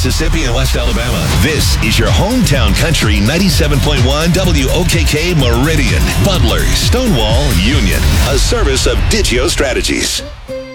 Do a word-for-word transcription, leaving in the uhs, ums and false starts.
Mississippi, and West Alabama. This is your hometown country ninety-seven point one W O K K Meridian, Butler, Stonewall, Union. A service of Digio Strategies.